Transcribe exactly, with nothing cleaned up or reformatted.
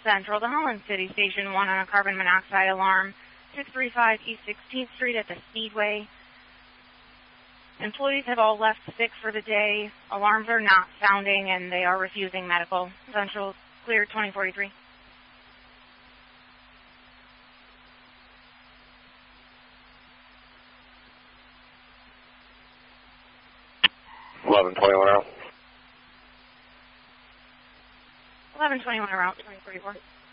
Central to Holland City, Station one on a carbon monoxide alarm, six three five East sixteenth Street at the Speedway. Employees have all left sick for the day. Alarms are not sounding, and they are refusing medical. Central cleared twenty forty-three. eleven twenty-one out. eleven twenty-one route, twenty forty-four.